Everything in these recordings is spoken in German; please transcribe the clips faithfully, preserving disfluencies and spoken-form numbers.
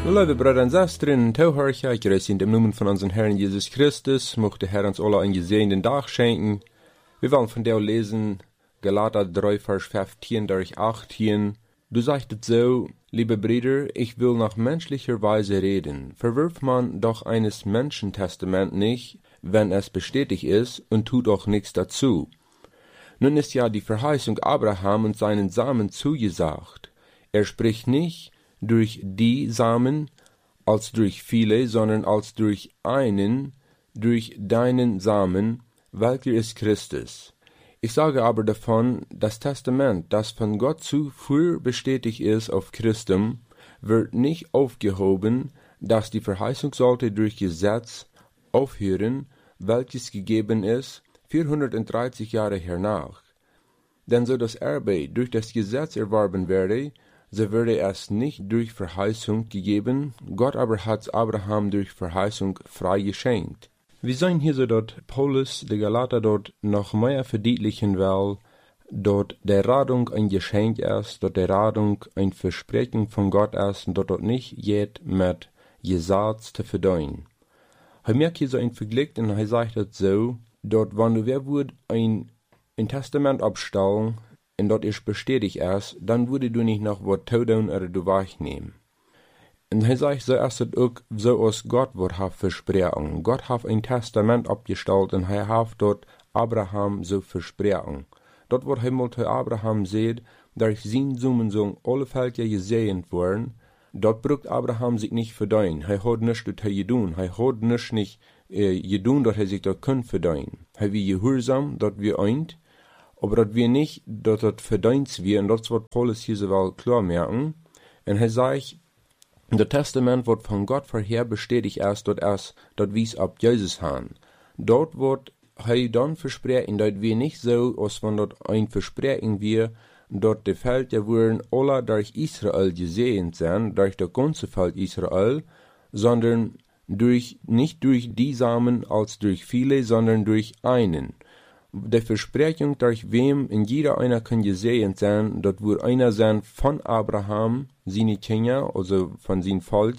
Liebe Brüder und Schwestern, Tauhörcher, ich grüße in dem Namen von unserem Herrn Jesus Christus, möchte der Herr uns alle einen gesegneten Tag schenken. Wir wollen von dir lesen, Galater drei, Vers fünfzehn durch achtzehn. Du sagst so, liebe Brüder, ich will nach menschlicher Weise reden. Verwirft man doch eines Menschen Testament nicht, wenn es bestätigt ist, und tut auch nichts dazu. Nun ist ja die Verheißung Abraham und seinen Samen zugesagt. Er spricht nicht durch die Samen als durch viele, sondern als durch einen, durch deinen Samen, welcher ist Christus. Ich sage aber davon, das Testament, das von Gott zuvor bestätigt ist auf Christum, wird nicht aufgehoben, dass die Verheißung sollte durch Gesetz aufhören, welches gegeben ist, vierhundertdreißig Jahre hernach. Denn so das Erbe durch das Gesetz erworben werde, so würde es nicht durch Verheißung gegeben, Gott aber hat Abraham durch Verheißung frei geschenkt. Wir sehen hier so, dass Paulus, der Galater, dort noch mehr verdeutlichen will, dort der Radung ein Geschenk ist, dort der Radung ein Versprechen von Gott ist, und dort, dort nicht jet mit Gesetz zu verdienen. Er merkt hier so ein Vergleich, und er sagt das so, dort, wenn du wer würd ein, ein Testament abstellen, und dort ist bestätigt ist, dann würde du nicht noch was tun oder du wegnehmen. Und er sagt, so ist es auch, so als Gott wird hat versprochen. Gott hat ein Testament abgestellt und er hat dort Abraham so versprochen. Dort wird einmal zu Abraham sieht, durch sein Sohn alle Völker gesegnet wurden, dort braucht Abraham sich nicht verdienen. Er hat nichts dort getan. Er hat nichts nicht äh, getan, dass er sich dort kann verdienen. Er wie gehorsam, dort wir eint, aber dort wir nicht, dort dort verdient wir, und das wird Paulus hier so wel klar merken. Und er sagt, das Testament wird von Gott vorher bestätigt erst, dort erst, dort wies ab Jesus han. Dort wird er dann versprechen, dort wir nicht so, als wenn dort ein Versprechen wir, dort die Völker wurden alle durch Israel gesegnet sein, durch das ganze Volk Israel, sondern durch, nicht durch die Samen als durch viele, sondern durch einen. Die Versprechung, durch wem in jeder einer kann gesegnet sein, dort wird einer sein von Abraham, seine Kinder, also von seinem Volk,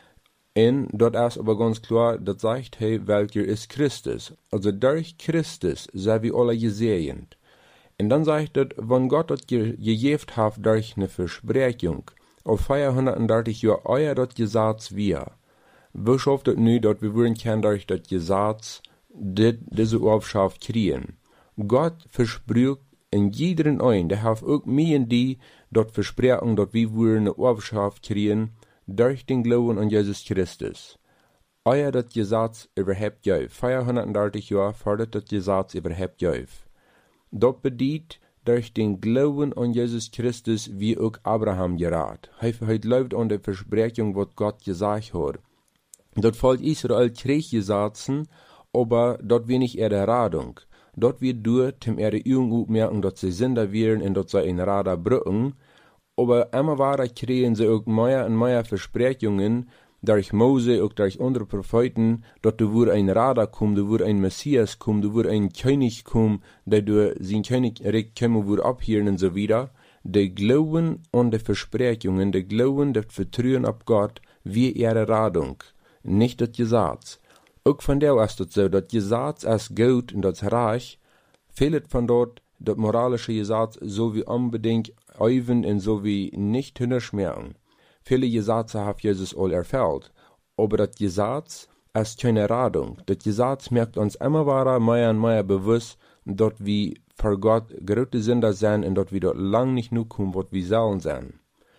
und dort ist aber ganz klar, das sagt, hey, welcher ist Christus. Also durch Christus sind wir alle gesegnet. Und dann sagt er, wenn Gott das gegeben hat durch eine Versprechung, auf vierhundertdreißig Jahre euer das Gesetz wir, wo schafft es nun, dass wir würden können durch das Gesetz dit, diese Erbschaft kriegen. Gott verspricht in jedem ein, der hat auch mir und die dort versprechen, dass wir würden eine Erbschaft kriegen durch den Glauben an Jesus Christus. Euer das Gesetz überhaupt jauf. vierhundertdreißig Jahre fordert das Gesetz überhaupt jauf. Dort bedient durch den Glauben an Jesus Christus, wie auch Abraham gerat. Heute läuft an der Versprechung, was Gott gesagt hat. Dort folgt Israel Krieggesetzen, aber dort wenig eher der Radung. Dort wird durch, dem ihre Jungen merken, dass sie Sünder werden und dass sie in Radar brücken. Aber immer weiter kriegen sie auch mehr und mehr Versprechungen, durch Mose, auch durch andere Propheten, dass du wird ein Radar kommen, du wird ein Messias kommen, du wird ein König kommen, der du sein Königreich kommen wird abhören und so weiter. Der Glauben an die Versprechungen, der Glauben, das Vertrauen auf Gott, wie ihre Radung, nicht das Gesetz. Auch von der ist es so, das Gesetz ist gut und das Reich, fehlt von dort das moralische Gesetz, so wie unbedingt Euven und so wie nicht hinterschmerzen. Viele Gesetze hat Jesus all erfüllt, aber das Gesetz ist keine Radung. Das Gesetz merkt uns immer weiter, mehr und mehr bewusst, dort wie vor Gott große Sünder sind und dort wie dort lang nicht nur kommen, was wir sollen sein.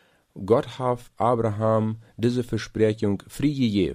Gott hat Abraham diese Versprechung frei gegeben.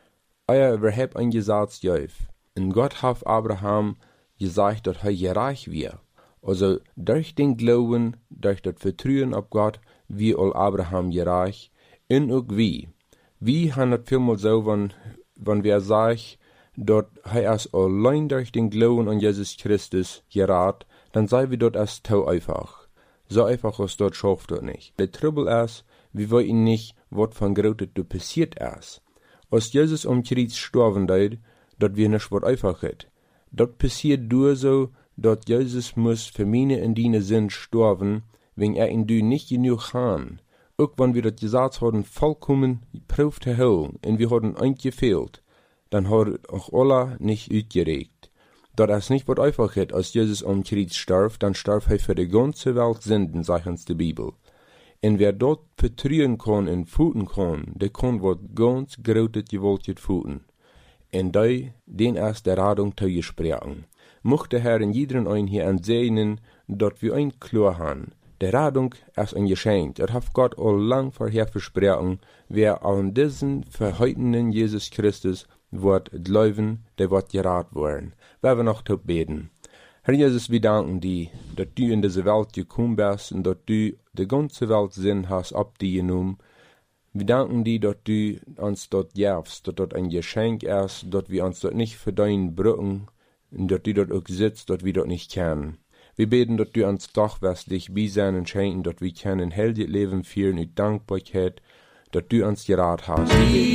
Euer überhaupt ein Gesetz jauf. Und Gott hat Abraham gesagt, dass er reich wird. Also durch den Glauben, durch das Vertrauen auf Gott, wie all Abraham reich. Und auch wie. Wie haben das vielmal so, wenn, wenn wir sagen, dass er ist allein durch den Glauben an Jesus Christus gerat, dann sei wir dort erst so einfach. So einfach ist dort schafft dort nicht. Der Trouble ist, wir wollen nicht, was von Großes passiert ist. Als Jesus am Kreuz sterben deit, dat wir nicht was einfach hat. Dat passiert durch so, dat Jesus muss für meine und deine Sinn sterben, wenn er in du nicht genug han. Auch wenn wir das Gesetz haben vollkommen geprüft haben und wir haben eingefehlt, dann hat auch Allah nicht ausgeregt. Dort es nicht wird einfach ist, als Jesus am Kreuz starb, dann starb er für die ganze Welt Sünden, sagt uns die Bibel. Und wer dort vertrauen kann und futen kann, der kann was ganz Großes gewollt futen. Und die, den erst der Radung zugesprochen. Mochte Herr in jedem einen hier ansehen, dort wir ein klar haben. Der Radung ist ein Geschenk, er hat Gott all lang vorher versprochen, wer an diesen verheutenen Jesus Christus wird glauben, der wird gerat werden. Werden wir noch zu beten. Herr Jesus, wir danken dir, dass du in diese Welt gekommen bist und dass du die ganze Welt Sinn hast ab dir genommen. Wir danken dir, dass du uns dort gibst, dass dort ein Geschenk ist, dass wir uns dort nicht für deinen brücken und dass du dort auch sitzt, dass wir dort nicht kennen. Wir beten, dass du uns doch wirst dich bei sein und schenken, dass wir können ein heldiges Leben führen und Dankbarkeit, dass du uns gerat hast.